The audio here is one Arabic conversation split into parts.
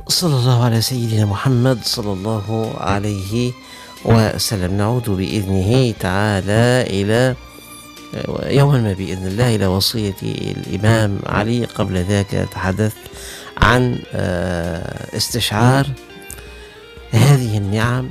صلى الله على سيدنا محمد صلى الله عليه وسلم. نعود بإذنه تعالى إلى يوما ما بإذن الله إلى وصية الإمام علي. قبل ذاك تحدثت عن استشعار هذه النعم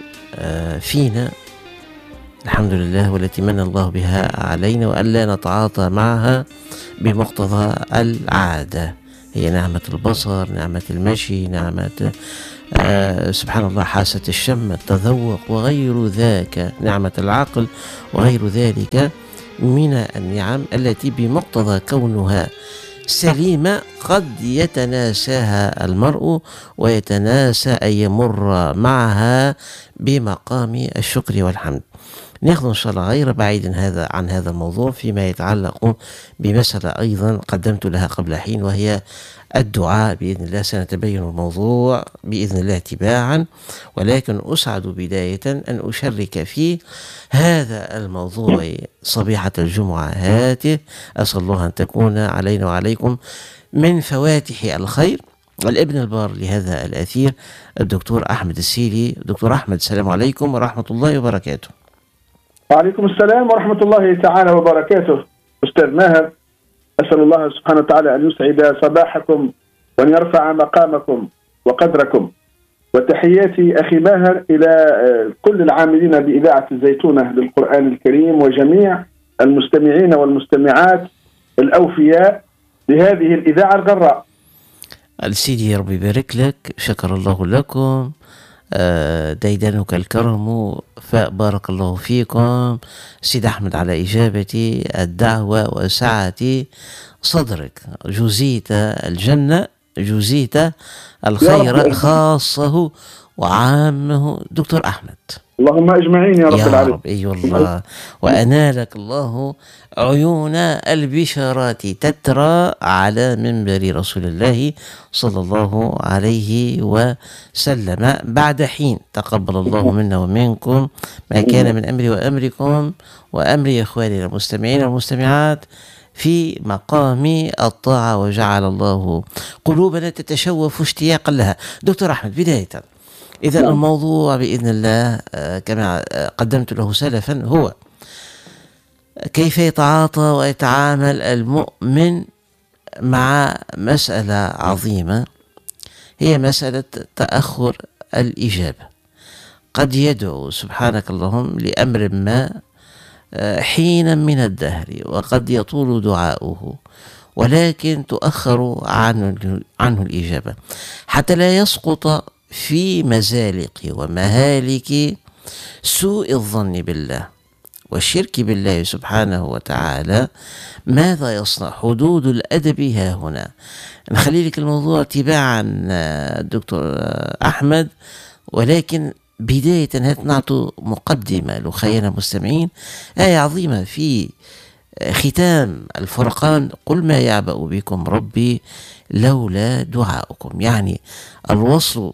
فينا الحمد لله، والتي من الله بها علينا، وألا نتعاطى معها بمقتضى العادة. هي نعمة البصر، نعمة المشي، نعمة سبحان الله حاسة الشم، التذوق، وغير ذاك، نعمة العقل وغير ذلك من النعم التي بمقتضى كونها سليمة قد يتناساها المرء ويتناسى أن يمر معها بمقام الشكر والحمد. ناخذ إن شاء الله غير بعيد عن هذا الموضوع فيما يتعلق بمسألة أيضا قدمت لها قبل حين، وهي الدعاء. بإذن الله سنتبين الموضوع بإذن الله تباعا، ولكن أسعد بداية أن أشرك في هذا الموضوع صبيحة الجمعة هاته. أسأل الله أن تكون علينا وعليكم من فواتح الخير. الابن البار لهذا الأثير الدكتور أحمد السيلي. دكتور أحمد، السلام عليكم ورحمة الله وبركاته. وعليكم السلام ورحمة الله تعالى وبركاته. أستاذ ماهر، أسأل الله سبحانه وتعالى أن يسعد صباحكم وأن يرفع مقامكم وقدركم. وتحياتي أخي ماهر إلى كل العاملين بإذاعة الزيتونة للقرآن الكريم، وجميع المستمعين والمستمعات الأوفياء لهذه الإذاعة الغراء. السيدي ربي يبارك لك، شكر الله لكم، ديدنك الكرم، فبارك الله فيكم سيد أحمد على إجابة الدعوة وسعة صدرك. جزيت الجنة، جزيت الخير خاصه وعامه دكتور أحمد. اللهم أجمعين يا رب العالمين. يا رب، أي والله. وأنالك الله عيون البشارات تترى على منبر رسول الله صلى الله عليه وسلم بعد حين. تقبل الله منا ومنكم ما كان من أمري وأمركم وأمر إخواننا المستمعين والمستمعات في مقام الطاعة، وجعل الله قلوبنا تتشوف اشتياقا لها. دكتور أحمد، بداية إذا الموضوع بإذن الله كما قدمت له سلفا هو كيف يتعاطى ويتعامل المؤمن مع مسألة عظيمة، هي مسألة تأخر الإجابة. قد يدعو سبحانك اللهم لأمر ما حينا من الدهر، وقد يطول دعاؤه، ولكن تؤخر عنه الإجابة حتى لا يسقط في مزالق ومهالك سوء الظن بالله والشرك بالله سبحانه وتعالى. ماذا يصنع؟ حدود الأدب ها هنا. نخلي لك الموضوع تباعا دكتور أحمد، ولكن بداية نعطي مقدمة لخينا المستمعين. آية عظيمة في ختام الفرقان: قل ما يعبأ بكم ربي لولا دعاؤكم. يعني الوصل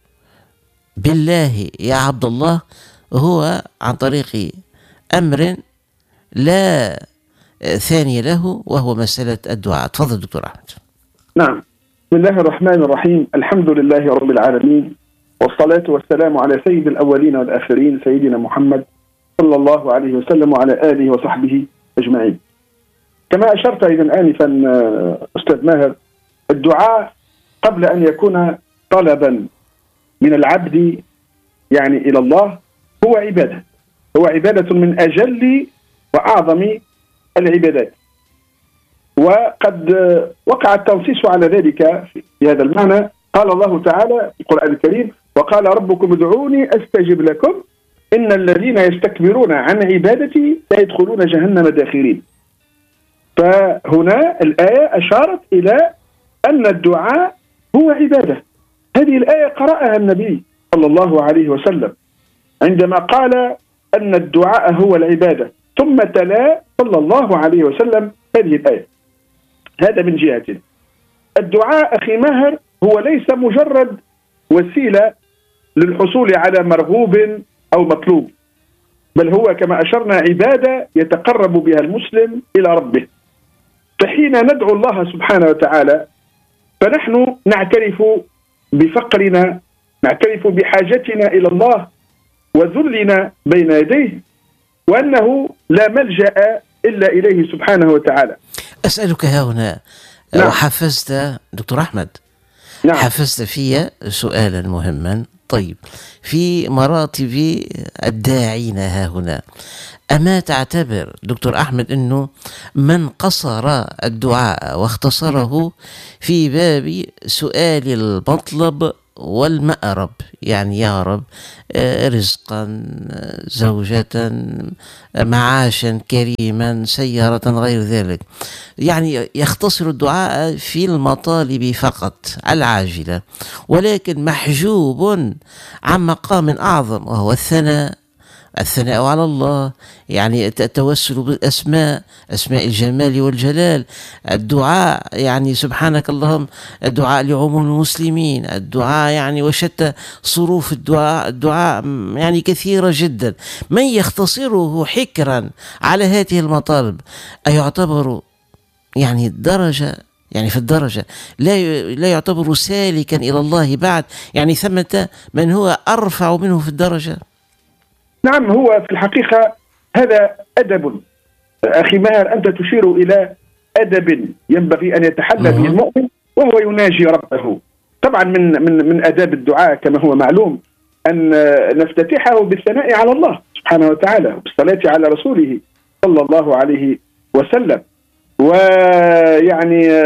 بالله يا عبد الله هو عن طريق أمر لا ثاني له، وهو مسألة الدعاء. تفضل دكتور أحمد. نعم، بسم الله الرحمن الرحيم. الحمد لله رب العالمين، والصلاة والسلام على سيد الأولين والآخرين سيدنا محمد صلى الله عليه وسلم وعلى آله وصحبه أجمعين. كما أشرت إذن آنفا أستاذ ماهر، الدعاء قبل أن يكون طلبا من العبد يعني إلى الله هو عبادة، هو عبادة من أجل وأعظم العبادات. وقد وقع التنصيص على ذلك في هذا المعنى. قال الله تعالى في القرآن الكريم: وقال ربكم ادعوني أستجب لكم إن الذين يستكبرون عن عبادتي سيدخلون جهنم داخرين. فهنا الآية أشارت إلى أن الدعاء هو عبادة. هذه الآية قرأها النبي صلى الله عليه وسلم عندما قال أن الدعاء هو العبادة، ثم تلا صلى الله عليه وسلم هذه الآية. هذا من جهة. الدعاء أخي ماهر هو ليس مجرد وسيلة للحصول على مرغوب أو مطلوب، بل هو كما أشرنا عبادة يتقرب بها المسلم إلى ربه. فحين ندعو الله سبحانه وتعالى فنحن نعترف بفقرنا، نعترف بحاجتنا إلى الله وذلنا بين يديه، وأنه لا ملجأ إلا إليه سبحانه وتعالى. أسألك هنا، نعم. وحفزت دكتور أحمد، نعم. حفزت في سؤالا مهما. طيب، في مراتب الداعين ها هنا، أما تعتبر دكتور أحمد أنه من قصر الدعاء واختصره في باب سؤال المطلب والمأرب، يعني يا رب رزقا، زوجة، معاشا كريما، سيارة، غير ذلك، يعني يختصر الدعاء في المطالب فقط العاجلة، ولكن محجوب عن مقام أعظم وهو الثناء على الله، يعني التوسل بالأسماء، أسماء الجمال والجلال، الدعاء يعني سبحانك اللهم، الدعاء لعموم المسلمين، الدعاء يعني وشتى صروف الدعاء يعني كثيرة جدا. من يختصره حكرا على هذه المطالب أيعتبر يعني درجة، يعني في الدرجة لا يعتبر سالكا إلى الله بعد؟ يعني ثمة من هو أرفع منه في الدرجة. نعم، هو في الحقيقة هذا أدب. أخي ماهر، أنت تشير إلى أدب ينبغي أن يتحلى به المؤمن وهو يناجي ربه. طبعا من آداب الدعاء كما هو معلوم أن نفتتحه بالثناء على الله سبحانه وتعالى وبالصلاة على رسوله صلى الله عليه وسلم، ويعني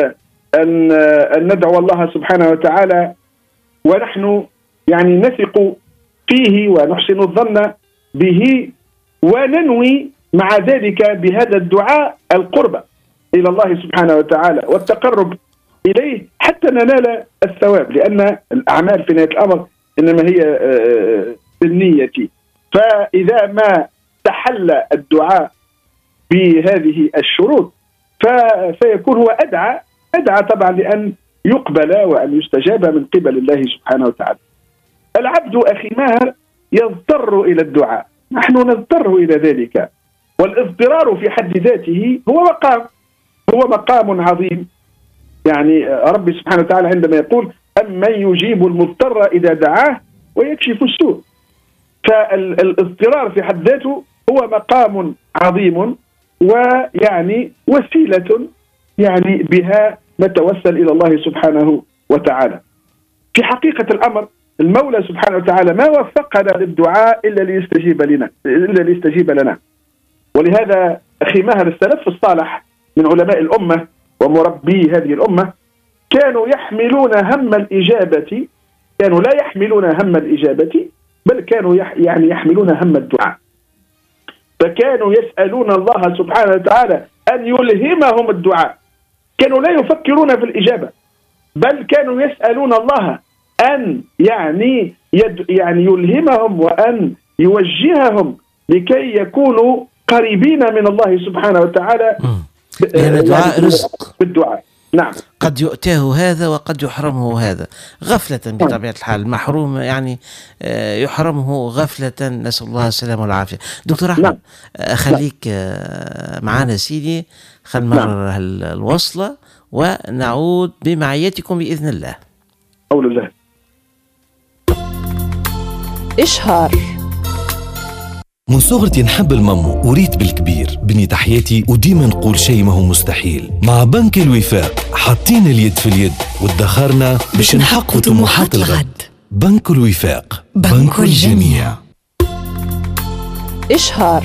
أن ندعو الله سبحانه وتعالى ونحن يعني نثق فيه ونحسن الظن به، وننوي مع ذلك بهذا الدعاء القرب إلى الله سبحانه وتعالى والتقرب إليه حتى ننال الثواب، لأن الأعمال في نهاية الأمر إنما هي بالنية. فإذا ما تحلى الدعاء بهذه الشروط فيكون هو أدعى طبعا لأن يقبل وأن يستجاب من قبل الله سبحانه وتعالى. العبد أخي ماهر يضطر إلى الدعاء، نحن نضطر إلى ذلك، والاضطرار في حد ذاته هو مقام عظيم. يعني ربي سبحانه وتعالى عندما يقول أمن يجيب المضطر إذا دعاه ويكشف السوء، فالاضطرار في حد ذاته هو مقام عظيم، ويعني وسيلة يعني بها نتوسل إلى الله سبحانه وتعالى. في حقيقة الأمر المولى سبحانه وتعالى ما وفقنا للدعاء إلا ليستجيب لنا. ولهذا أخي ماهر السلف الصالح من علماء الأمة ومربي هذه الأمة كانوا يحملون هم الإجابة، كانوا لا يحملون هم الإجابة بل كانوا يعني يحملون هم الدعاء، فكانوا يسألون الله سبحانه وتعالى أن يلهمهم الدعاء، كانوا لا يفكرون في الإجابة بل كانوا يسألون الله أن يعني يلهمهم وأن يوجههم لكي يكونوا قريبين من الله سبحانه وتعالى. لأن الدعاء رزق بالدعاء، نعم، قد يؤتاه هذا وقد يحرمه هذا غفلة بطبيعة الحال، المحروم يعني يحرمه غفلة، نسأل الله السلامة والعافية. دكتور أحمد، خليك معنا سيدي، خل نمرر الوصلة ونعود بمعيتكم بإذن الله. أول الله. إشهار. من صغرتي نحب المامو وريت بالكبير، بني تحياتي وديما نقول شيء ما هو مستحيل. مع بنك الوفاق حاطين اليد في اليد وادخرنا باش نحققوا طموحات الغد. بنك الوفاق، بنك الجميع. إشهار.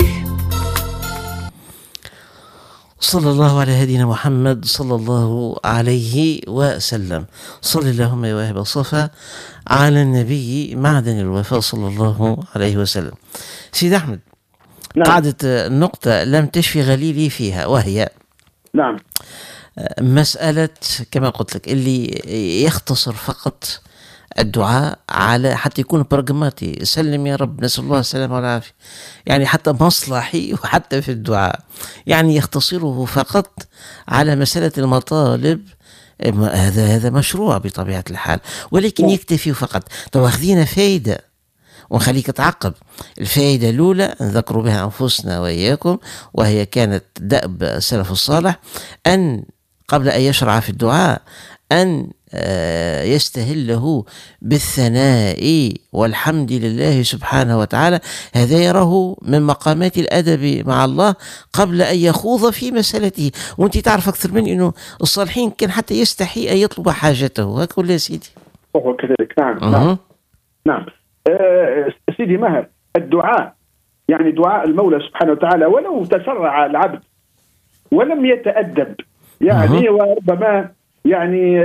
صلى الله على هدينا محمد صلى الله عليه وسلم. صلى اللهم يا واهب الصفا على النبي معدن الوفاء صلى الله عليه وسلم. سيد أحمد، نعم. قاعدة النقطة لم تشفي غليلي فيها، وهي نعم مسألة كما قلت لك اللي يختصر فقط الدعاء على حتى يكون براغماتي، سلم يا رب، نسأل الله السلامة والعافية، يعني حتى مصلحي وحتى في الدعاء، يعني يختصره فقط على مسألة المطالب. هذا مشروع بطبيعة الحال، ولكن يكتفي فقط. واخذين فايدة ونخليك تعقب. الفائدة الأولى نذكر بها أنفسنا وإياكم، وهي كانت دأب السلف الصالح، أن قبل أن يشرع في الدعاء أن يستهله بالثناء والحمد لله سبحانه وتعالى، هذا يراه من مقامات الأدب مع الله قبل أن يخوض في مسألته. وانت تعرف أكثر من أنه الصالحين كان حتى يستحي أن يطلب حاجته. هكذا يا سيدي. وهو كذلك. نعم. نعم. سيدي ماهر، الدعاء يعني دعاء المولى سبحانه وتعالى ولو تسرع العبد ولم يتأدب يعني وربما يعني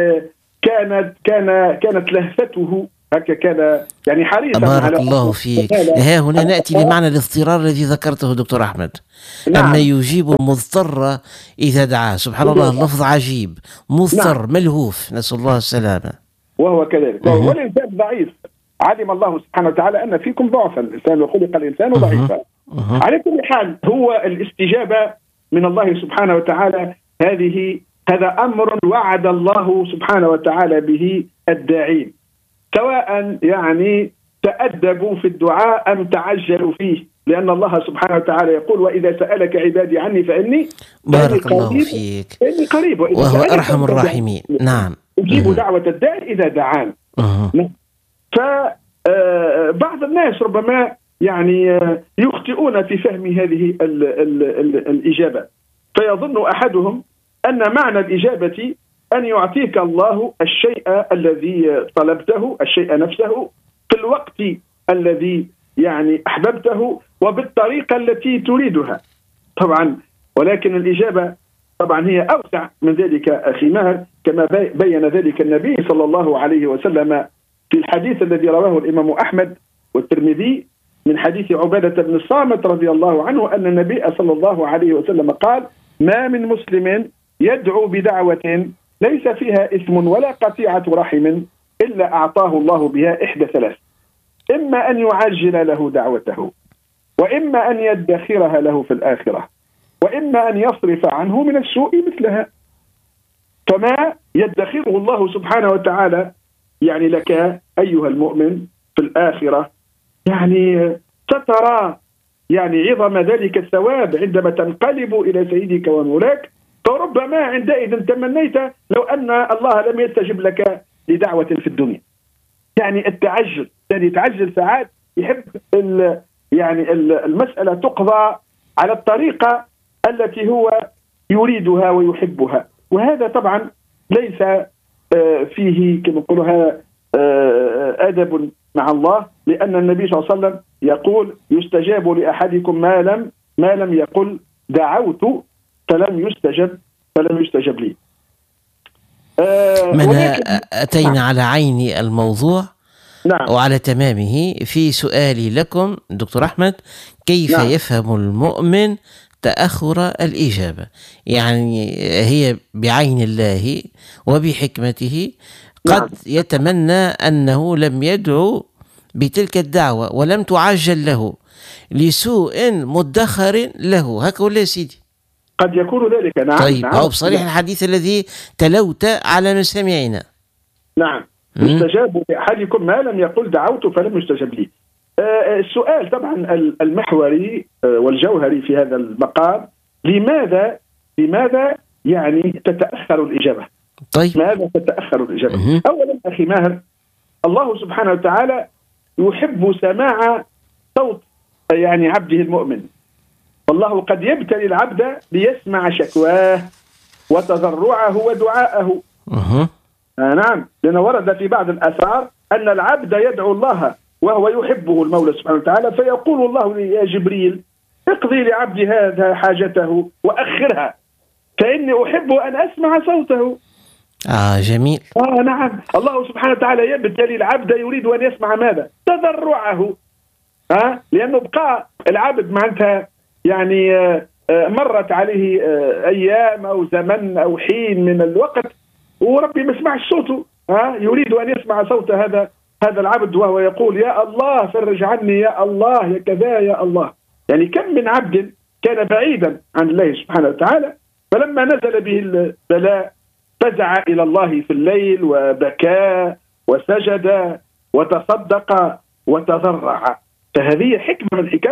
كانت لهفته هكا، كان يعني حريصا بارك على الله فيك. ها هنا نأتي لمعنى الاضطرار الذي ذكرته دكتور أحمد. نعم. أن يجيب المضطر إذا دعاه. سبحان الله، اللفظ عجيب. مضطر. نعم. ملهوف، نسأل الله السلامة. وهو كذلك. والإنسان ضعيف. علم الله سبحانه وتعالى أن فيكم ضعفا، الإنسان وخلق الإنسان ضعيفا. على كل حال هو الاستجابة من الله سبحانه وتعالى هذا أمر وعد الله سبحانه وتعالى به الداعين، سواء يعني تأدبوا في الدعاء أم تعجلوا فيه، لأن الله سبحانه وتعالى يقول: وإذا سألك عبادي عني فإني بارك الله فيك، فإني قريب وهو أرحم الراحمين. نعم. أجيب دعوة الداعي إذا دعان. فبعض الناس ربما يعني يخطئون في فهم هذه الإجابة، فيظن أحدهم أن معنى الإجابة أن يعطيك الله الشيء الذي طلبته، الشيء نفسه، في الوقت الذي يعني أحببته وبالطريقة التي تريدها. طبعا ولكن الإجابة طبعا هي أوسع من ذلك أخي ماهر، كما بين ذلك النبي صلى الله عليه وسلم في الحديث الذي رواه الإمام أحمد والترمذي من حديث عبادة بن الصامت رضي الله عنه أن النبي صلى الله عليه وسلم قال: ما من مسلم يدعو بدعوة ليس فيها إثم ولا قطيعة رحم إلا أعطاه الله بها إحدى ثلاث: إما أن يعجل له دعوته، وإما أن يدخرها له في الآخرة، وإما أن يصرف عنه من السوء مثلها. فما يدخره الله سبحانه وتعالى يعني لك أيها المؤمن في الآخرة، يعني سترى يعني عظم ذلك الثواب عندما تنقلب إلى سيدك ومولاك. فربما عندئذ تمنيت لو أن الله لم يستجب لك لدعوة في الدنيا. يعني التعجل، يعني يتعجل ساعات، يحب يعني المسألة تقضى على الطريقة التي هو يريدها ويحبها، وهذا طبعا ليس فيه كما نقولها أدب مع الله، لأن النبي صلى الله عليه وسلم يقول: يستجاب لأحدكم ما لم يقل دعوت فلم يستجب لي. من أتينا على عين الموضوع. نعم. وعلى تمامه في سؤالي لكم دكتور أحمد: كيف نعم. يفهم المؤمن تأخر الإجابة؟ يعني هي بعين الله وبحكمته قد نعم. يتمنى أنه لم يدعو بتلك الدعوة ولم تعجل له لسوء مدخر له. هكذا ولا سيدي؟ قد يكون ذلك. نعم. طيب. نعم. أو بصريح الحديث الذي تلوت على مسامعنا. نعم. يستجاب لأحدكم ما لم يقل دعوت فلم يستجب لي. السؤال طبعا المحوري والجوهري في هذا المقام: لماذا يعني تتأخر الإجابة؟ طيب. لماذا تتأخر الإجابة؟ أولا أخي ماهر، الله سبحانه وتعالى يحب سماع صوت يعني عبده المؤمن، والله قد يبتلي العبد ليسمع شكواه وتضرعه ودعاءه. نعم، لأن ورد في بعض الآثار أن العبد يدعو الله وهو يحبه المولى سبحانه وتعالى، فيقول الله: يا جبريل اقضي لعبدي هذا حاجته وأخرها فإني أحب أن أسمع صوته. جميل. نعم، الله سبحانه وتعالى يبتلي العبد يريد أن يسمع ماذا؟ تضرعه. لأنه بقى العبد معناتها يعني مرت عليه أيام أو زمن أو حين من الوقت وربي ما سمعش صوته. يريد أن يسمع صوت هذا العبد وهو يقول: يا الله فرج عني، يا الله يا كذا، يا الله. يعني كم من عبد كان بعيدا عن الله سبحانه وتعالى، فلما نزل به البلاء فزع إلى الله في الليل وبكى وسجد وتصدق وتضرع. فهذه حكمة من الحكم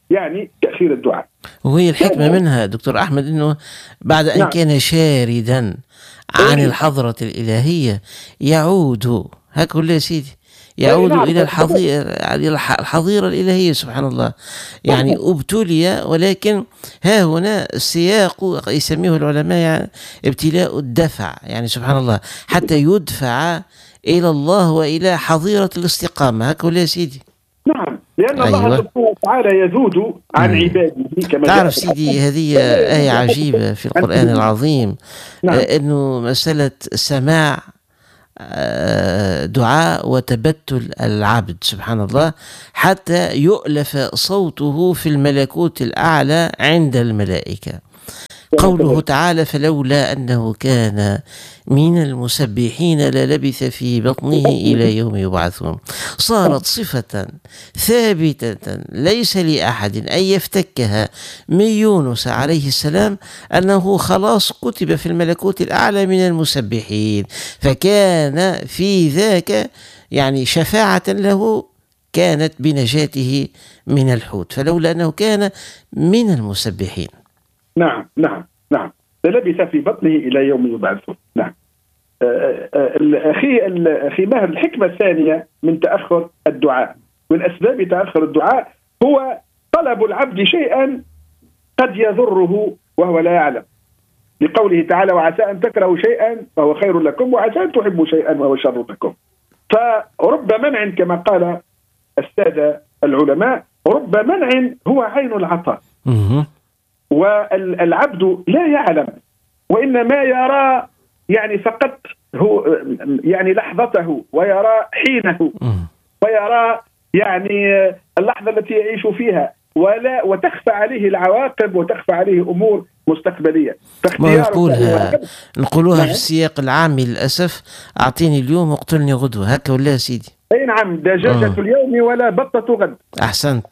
يعني تأخير الدعاء. وهي الحكمة منها دكتور أحمد أنه بعد أن كان شاردا عن الحضرة الإلهية يعود هكذا يا سيدي، يعود إلى الحظيرة الإلهية سبحان الله. يعني ابتلي، ولكن ها هنا السياق يسميه العلماء يعني ابتلاء الدفع، يعني سبحان الله حتى يدفع إلى الله وإلى حظيرة الاستقامة هكذا يا سيدي. نعم، لأن الله سبحانه وتعالى يذود عن عباده كما تعرف سيدي هذه آية عجيبة في القرآن العظيم. أنه مسألة سماع دعاء وتبتل العبد سبحان الله حتى يؤلف صوته في الملكوت الأعلى عند الملائكة. قوله تعالى فلولا أنه كان من المسبحين للبث في بطنه إلى يوم يبعثون. صارت صفة ثابتة ليس لأحد أن يفتكها من يونس عليه السلام أنه خلاص كتب في الملكوت الأعلى من المسبحين، فكان في ذاك يعني شفاعة له كانت بنجاته من الحوت، فلولا أنه كان من المسبحين. نعم نعم نعم، لبث في بطنه إلى يوم يبعثون. نعم. أخي ماهر، الحكمة الثانية من تأخر الدعاء، من أسباب تأخر الدعاء هو طلب العبد شيئا قد يضره وهو لا يعلم، لقوله تعالى وعسى أن تكرهوا شيئا وهو خير لكم وعسى أن تحبوا شيئا وهو شر لكم. فرب منع كما قال السادة العلماء، رب منع هو عين العطاء، والعبد لا يعلم وإنما يرى يعني فقط هو يعني لحظته، ويرى حينه، ويرى يعني اللحظة التي يعيش فيها، وتخفى عليه العواقب وتخفى عليه أمور مستقبلية. نقولها في السياق العام للأسف، أعطيني اليوم واقتلني غدوة هكا ولا يا سيدي؟ أي نعم، دجاجة اليوم ولا بطة غد. أحسنت.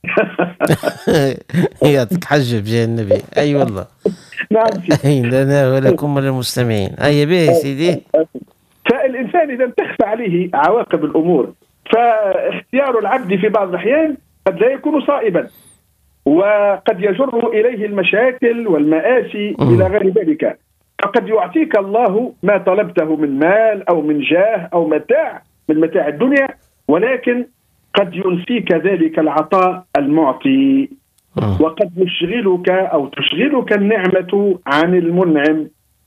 يعطيك حجة بجاه النبي. أي والله. نعم. أي لنا ولكم وللمستمعين. أي به سيدي. فالإنسان إذا تخفى عليه عواقب الأمور، فاختيار العبد في بعض الأحيان قد لا يكون صائبا، وقد يجر إليه المشاكل والمآسي إلى غير ذلك. فقد يعطيك الله ما طلبته من مال أو من جاه أو متاع من متاع الدنيا، ولكن قد ينسيك ذلك العطاء المعطي، وقد يشغلك أو تشغلك النعمة عن المنعم.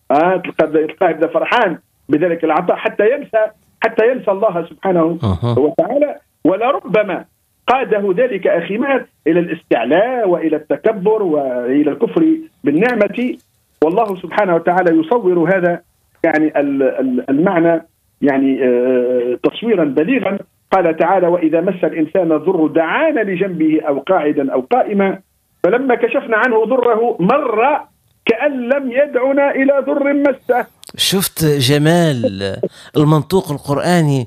تلقاه فرحان بذلك العطاء حتى ينسى الله سبحانه وتعالى. ولربما قاده ذلك أخي ماهر إلى الاستعلاء وإلى التكبر وإلى الكفر بالنعمة. والله سبحانه وتعالى يصور هذا يعني المعنى يعني تصويرا بليغا. قال تعالى وإذا مس الإنسان الضر دعانا لجنبه أو قاعدا أو قائما فلما كشفنا عنه ضره مر كأن لم يدعنا إلى ضر مسه. شفت جمال المنطوق القرآني؟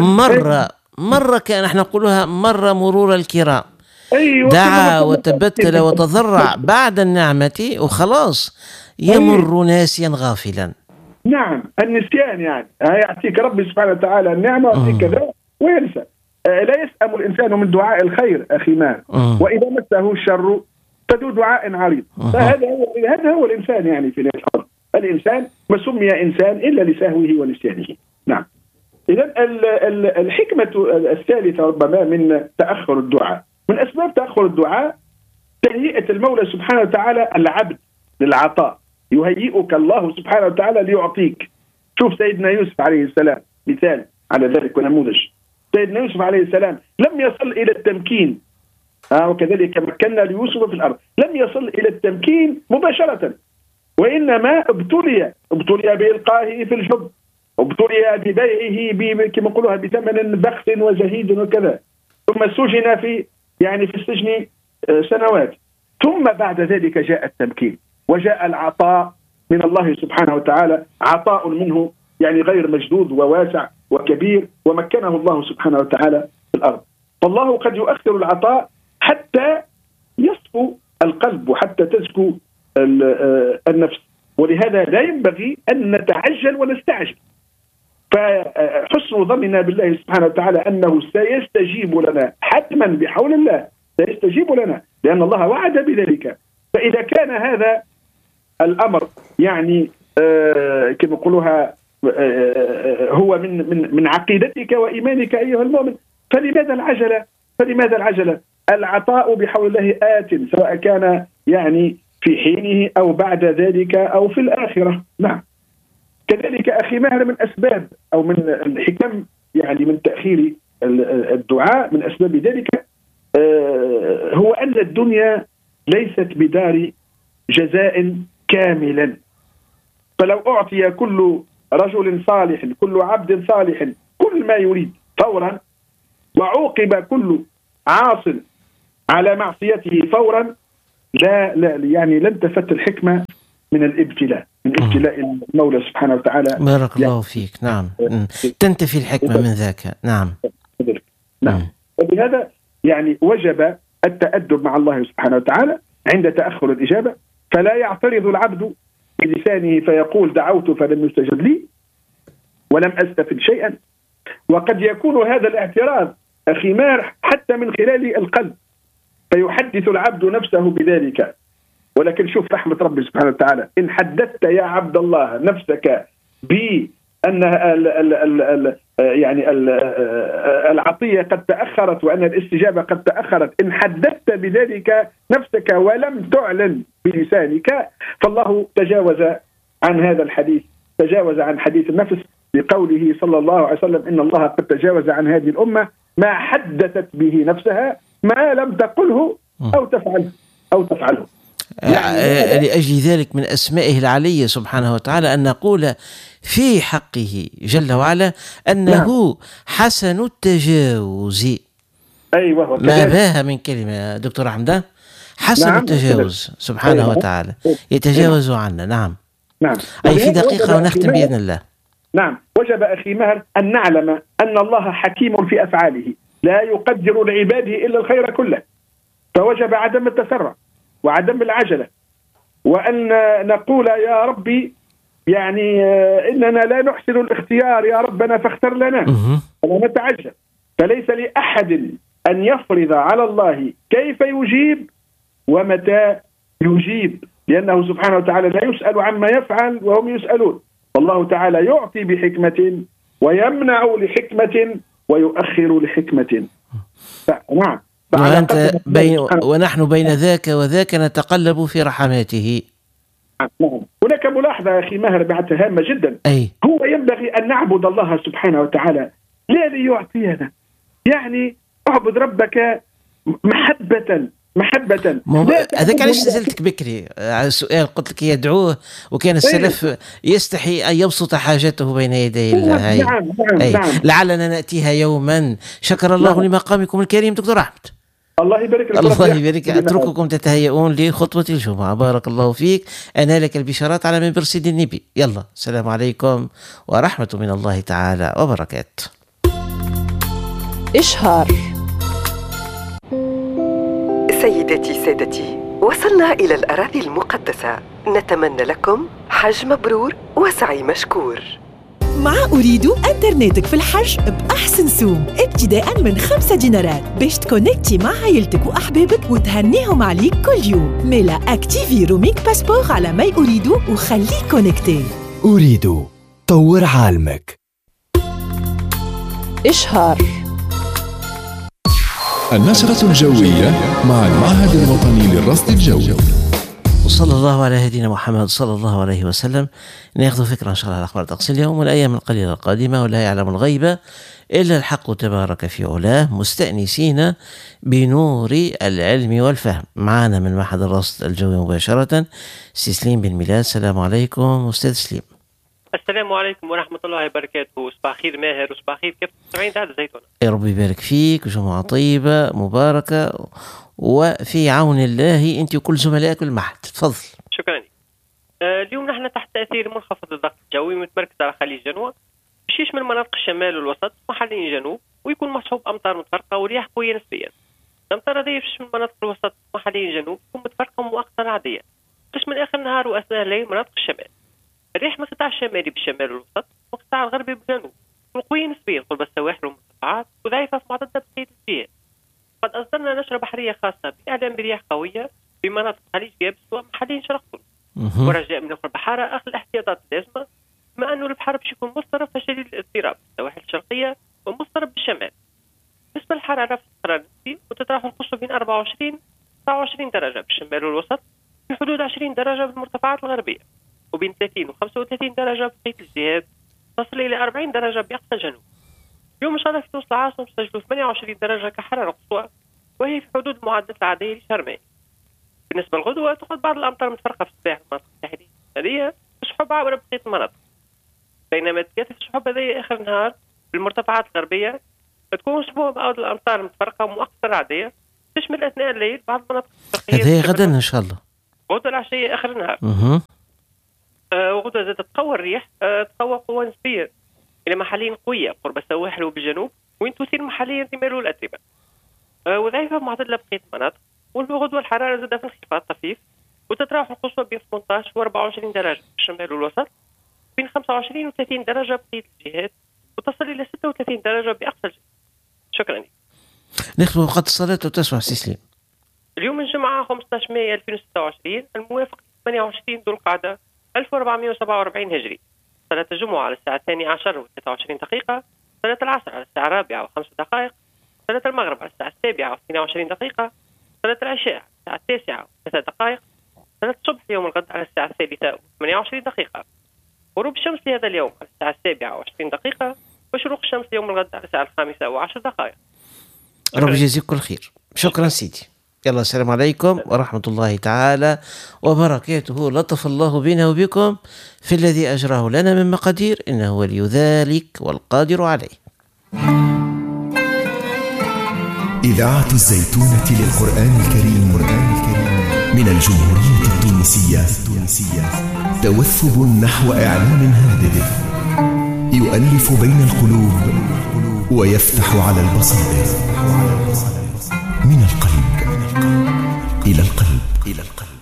مرة كان احنا نقولها مرة مرور الكرام. دعا وتبتل وتضرع بعد النعمة وخلاص يمر ناسيا غافلا. نعم، النسيان يعني يعطيك ربي سبحانه وتعالى النعمة ويعطيك كذا وينسى. لا يسأم الإنسان من دعاء الخير أخي مان، وإذا مسه الشر فذو دعاء عريض. هذا هو الإنسان يعني في الأرض. الإنسان ما سمي إنسان إلا لسهوه ونسيانه. نعم. إذن الحكمة الثالثة ربما من تأخر الدعاء، من أسباب تأخر الدعاء تهيئة المولى سبحانه وتعالى العبد للعطاء. يهيئك الله سبحانه وتعالى ليعطيك. شوف سيدنا يوسف عليه السلام مثال على ذلك ونموذج. سيدنا يوسف عليه السلام لم يصل إلى التمكين، وكذلك مكنا ليوسف في الأرض، لم يصل إلى التمكين مباشرة، وإنما ابتلي بإلقائه في الجب، ابتلي ببيعه كما نقولها بثمن بخس وزهيد وكذا، ثم سجن في السجن سنوات، ثم بعد ذلك جاء التمكين وجاء العطاء من الله سبحانه وتعالى، عطاء منه يعني غير مجدود وواسع وكبير، ومكنه الله سبحانه وتعالى في الأرض. فالله قد يؤخر العطاء حتى يصفو القلب وحتى تزكو النفس، ولهذا لا ينبغي أن نتعجل ونستعجل. فحسن ظننا بالله سبحانه وتعالى أنه سيستجيب لنا حتما بحول الله، سيستجيب لنا لأن الله وعد بذلك. فإذا كان هذا الأمر يعني كما نقولوها هو من عقيدتك وإيمانك أيها المؤمن، فلماذا العجلة؟ فلماذا العجلة؟ العطاء بحول الله آت، سواء كان يعني في حينه أو بعد ذلك أو في الآخرة. نعم. كذلك أخي ماهر، من أسباب أو من الحكم يعني من تأخير الدعاء، من أسباب ذلك هو أن الدنيا ليست بدار جزاء كاملا. فلو أعطي كل رجل صالح، كل عبد صالح كل ما يريد فورا، وعوقب كل عاص على معصيته فورا، لا يعني لن تفت الحكمة من الابتلاء، من ابتلاء المولى سبحانه وتعالى. بارك الله فيك. نعم، تنتفي الحكمة من ذاك. نعم. نعم. وبهذا يعني وجب التأدب مع الله سبحانه وتعالى عند تأخر الإجابة، فلا يعترض العبد بلسانه فيقول دعوت فلم يستجب لي ولم أستفد شيئا. وقد يكون هذا الاعتراض أخي ماهر حتى من خلال القلب، فيحدث العبد نفسه بذلك. ولكن شوف رحمة ربي سبحانه وتعالى، إن حدثت يا عبد الله نفسك بأن يعني العطية قد تأخرت وأن الاستجابة قد تأخرت، إن حدثت بذلك نفسك ولم تعلن بلسانك، فالله تجاوز عن هذا الحديث، تجاوز عن حديث النفس بقوله صلى الله عليه وسلم إن الله قد تجاوز عن هذه الأمة ما حدثت به نفسها ما لم تقله أو تفعله. يعني لأجل ذلك من أسمائه العلية سبحانه وتعالى أن نقول في حقه جل وعلا أنه حسن التجاوز. أيوة، ما باه من كلمة دكتور حمدان، حسن التجاوز سبحانه وتعالى يتجاوز عنا. نعم. أي في دقيقة ونختم بإذن الله. نعم. وجب أخي ماهر أن نعلم أن الله حكيم في أفعاله، لا يقدر لعباده إلا الخير كله، فوجب عدم التسرع وعدم العجلة، وأن نقول يا ربي يعني إننا لا نحسن الاختيار يا ربنا فاختر لنا، فلا نتعجل. فليس لأحد أن يفرض على الله كيف يجيب ومتى يجيب، لأنه سبحانه وتعالى لا يسأل عما يفعل وهم يسألون. والله تعالى يعطي بحكمة ويمنع لحكمة ويؤخر لحكمة. نعم. ونحن بين ذاك وذاك نتقلب في رحماته. نعم. هناك ملاحظة أخي ماهر بعد هامة جدا. هو ينبغي أن نعبد الله سبحانه وتعالى لا ليعطينا، يعني اعبد ربك محبة. هذاك علاش سألتك بكري على السؤال، قلت لك يدعوه وكان السلف يستحي أن يبسط حاجته بين يدي الله. نعم. لعلنا نأتيها يوما. شكر الله لمقامكم الكريم دكتور أحمد. الله يبارك لك. الله يبارك. أترككم تتهيئون لخطوة الجمعة. بارك الله فيك. أنا لك البشارات على منبر سيدي النبي. يلا، السلام عليكم ورحمة من الله تعالى وبركاته. إشهار. سيدتي سادتي، وصلنا إلى الأراضي المقدسة، نتمنى لكم حج مبرور وسعي مشكور. مع أريد أنترنتك في الحج بأحسن سوم، ابتداء من 5 دينارات باش تكونكتي مع عائلتك وأحبابك وتهنيهم عليك كل يوم. ميلا أكتيفي روميك باسبور على ماي أريد وخليك كونكتي. أريد طور عالمك. إشهار. النشرة الجوية مع المعهد الوطني للرصد الجوي. وصلى الله على هدينا محمد صلى الله عليه وسلم. ناخذ فكرة إن شاء الله على أخبار طقس اليوم والأيام القليلة القادمة، ولا يعلم الغيب إلا الحق تبارك في علاه، مستأنسين بنور العلم والفهم. معنا من معهد الرصد الجوي مباشرة سليم بن ميلاد. السلام عليكم أستاذ سليم. السلام عليكم ورحمة الله وبركاته. صباح خير ماهر وصباح خير كيف تسمعين هذا زيتون. يا رب يبارك فيك وجمعة طيبة مباركة وفي عون الله أنت وكل زملائك بالمعهد. تفضل. شكرا. اليوم نحن تحت تأثير منخفض الضغط الجوي متمركز على خليج جنوب، باش يشمل مناطق الشمال والوسط محليا جنوب، ويكون مصحوب أمطار متفرقة ورياح قوية نسبيا. الأمطار هذه تشمل مناطق الوسط محليا جنوب تكون متفرقة مؤقتا عادية، تشمل آخر النهار وأثناء الليل مناطق الشمال. الرياح من القطاع الشمالي بالشمال والوسط والقطاع الغربي بالجنوب، والقوية نسبيا قرب السواحل والمرتفعات، وضعيفة في معدل بقية الجهات. قد أصدرنا نشرة بحرية خاصة بإعلام برياح قوية بمناطق خليج يابس ومحليا شرق تونس. ورجاء من البحارة أخذ الاحتياطات اللازمة، بما أنه البحر باش يكون مضطرب فشديد الاضطراب في السواحل الشرقية ومضطرب بالشمال. بالنسبة للحرارة في الصحراء النسبي وتتراوح القصوى بين 24 و 29 درجة بالشمال والوسط، في حدود 20 درجة بالمرتفعات الغربية، وبين 30 و 35 درجة بقية الجهات، تصل إلى 40 درجة بأقصى الجنوب. اليوم إن شاء الله في تونس العاصمة سجلوا 28 درجة كحرارة قصوى، وهي في حدود المعدلات العادية لشهر ماي. بالنسبة للغدوة تقعد بعض الأمطار متفرقة في الصباح المناطق الساحلية الشمالية وسحب عابرة بقية المناطق، بينما تكثف السحب هذه آخر النهار بالمرتفعات الغربية. تكون أسبوع بعض الأمطار متفرقة ومؤقتة عادية تشمل أثناء الليل بعض المناطق الشرقية. هذه غدا إن شاء الله. غدا العشية آخر النهار. وغدا زاد تقوى الريح، تقوى قوة نسبية إلى محلين قوية قرب السواحل وبالجنوب، وين تثير محليا رمال والأتربة، وضعيفة معتدلة بقية المناطق. والغدوة الحرارة زاد في انخفاض طفيف، وتتراوح القصوى بين 18 و 24 درجة في الشمال والوسط، بين 25 و 30 درجة بقية الجهات، وتصل إلى 36 درجة بأقصى الجهات. شكرا لك. نخلو وقت الصلاة وتسمع سيسليم. اليوم الجمعة 15 ماي 2026 الموافق 28 ذو القعدة 1447 هجري. صلاة الجمعة على الساعة 12 و 23 دقيقة، صلاة العصر على الساعة 4 و 5 دقائق، صلاة المغرب على الساعة 7 و 22 دقيقة، صلاة العشاء على الساعة 9 و 3 دقائق، صلاة الصبح يوم الغد على الساعة 3 و 28 دقيقة. غروب الشمس لهذا اليوم على الساعة 7 و 20 دقيقة، وشروق الشمس يوم الغد على الساعة 5 و 10 دقائق. رب يجزيك كل خير. شكرا سيدي. يلا السلام عليكم ورحمة الله تعالى وبركاته. لطف الله بنا وبكم في الذي أجراه لنا من مقادير، إنه ولي ذلك والقادر عليه. إذاعة الزيتونة للقرآن الكريم من الجمهورية التونسية، توثب نحو إعلام هادف يؤلف بين القلوب ويفتح على البصائر، من القلب إلى القلب.